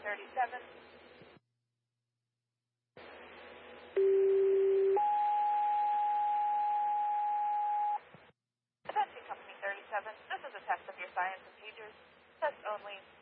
37. Attention Company 37. This is a test of your science procedures. Test only.